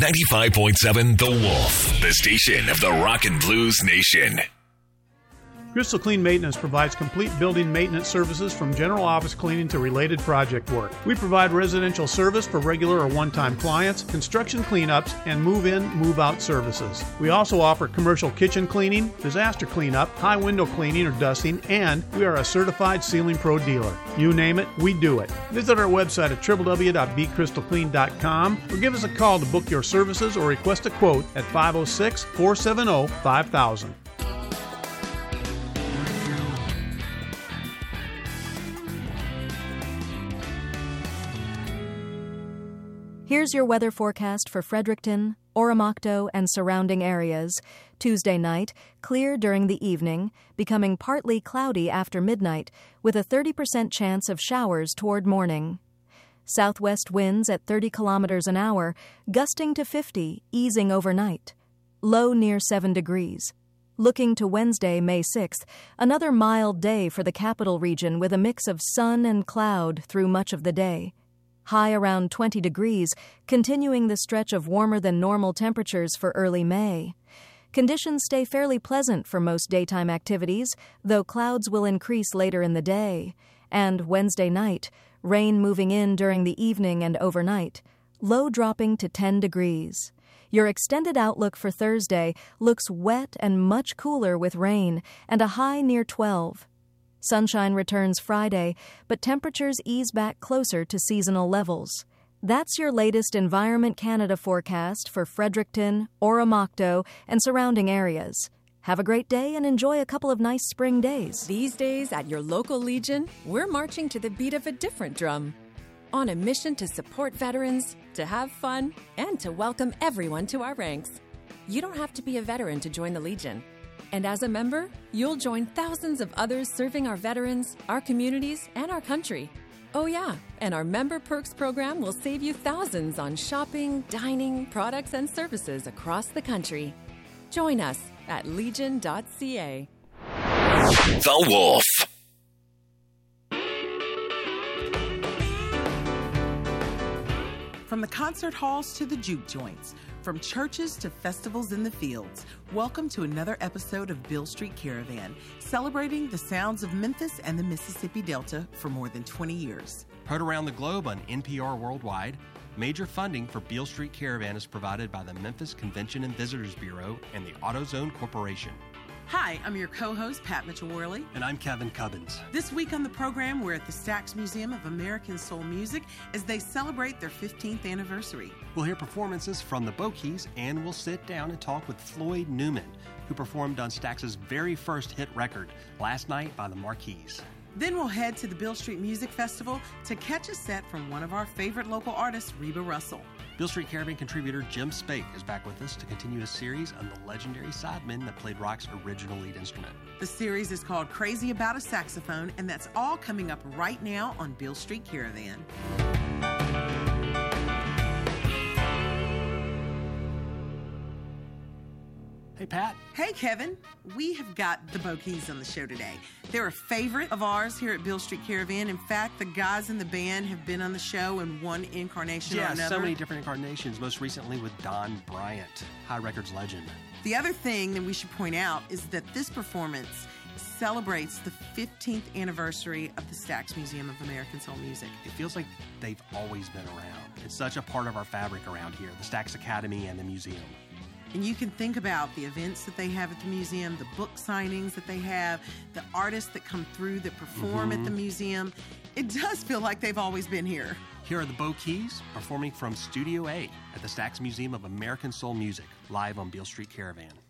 95.7 The Wolf, the station of the Rock and Blues Nation. Crystal Clean Maintenance provides complete building maintenance services from general office cleaning to related project work. We provide residential service for regular or one-time clients, construction cleanups, and move-in, move-out services. We also offer commercial kitchen cleaning, disaster cleanup, high window cleaning or dusting, and we are a certified Ceiling Pro dealer. You name it, we do it. Visit our website at www.bcrystalclean.com or give us a call to book your services or request a quote at 506-470-5000. Here's your weather forecast for Fredericton, Oromocto, and surrounding areas. Tuesday night, clear during the evening, becoming partly cloudy after midnight, with a 30% chance of showers toward morning. Southwest winds at 30 kilometers an hour, gusting to 50, easing overnight. Low near 7 degrees. Looking to Wednesday, May 6th, another mild day for the capital region with a mix of sun and cloud through much of the day. High around 20 degrees, continuing the stretch of warmer than normal temperatures for early May. Conditions stay fairly pleasant for most daytime activities, though clouds will increase later in the day. And Wednesday night, rain moving in during the evening and overnight, low dropping to 10 degrees. Your extended outlook for Thursday looks wet and much cooler with rain, and a high near 12. Sunshine returns Friday, but temperatures ease back closer to seasonal levels. That's your latest Environment Canada forecast for Fredericton, Oromocto, and surrounding areas. Have a great day and enjoy a couple of nice spring days. These days at your local Legion, we're marching to the beat of a different drum. On a mission to support veterans, to have fun, and to welcome everyone to our ranks. You don't have to be a veteran to join the Legion. And as a member, you'll join thousands of others serving our veterans, our communities, and our country. Oh yeah, and our Member Perks program will save you thousands on shopping, dining, products, and services across the country. Join us at legion.ca. The Wolf. From the concert halls to the juke joints, from churches to festivals in the fields, welcome to another episode of Beale Street Caravan, celebrating the sounds of Memphis and the Mississippi Delta for more than 20 years. Heard around the globe on NPR Worldwide, major funding for Beale Street Caravan is provided by the Memphis Convention and Visitors Bureau and the AutoZone Corporation. Hi, I'm your co-host, Pat Mitchell-Worley. And I'm Kevin Cubbins. This week on the program, we're at the Stax Museum of American Soul Music as they celebrate their 15th anniversary. We'll hear performances from the Bokeys, and we'll sit down and talk with Floyd Newman, who performed on Stax's very first hit record, Last Night by the Marquis. Then we'll head to the Beale Street Music Festival to catch a set from one of our favorite local artists, Reba Russell. Beale Street Caravan contributor Jim Spake is back with us to continue a series on the legendary sidemen that played rock's original lead instrument. The series is called Crazy About a Saxophone, and that's all coming up right now on Beale Street Caravan. Hey, Pat. Hey, Kevin. We have got the Bokeys on the show today. They're a favorite of ours here at Beale Street Caravan. In fact, the guys in the band have been on the show in one incarnation or another. Yeah, so many different incarnations, most recently with Don Bryant, High Records legend. The other thing that we should point out is that this performance celebrates the 15th anniversary of the Stax Museum of American Soul Music. It feels like they've always been around. It's such a part of our fabric around here, the Stax Academy and the museum. And you can think about the events that they have at the museum, the book signings that they have, the artists that come through that perform at the museum. It does feel like they've always been here. Here are the Bokeys performing from Studio A at the Stax Museum of American Soul Music, live on Beale Street Caravan.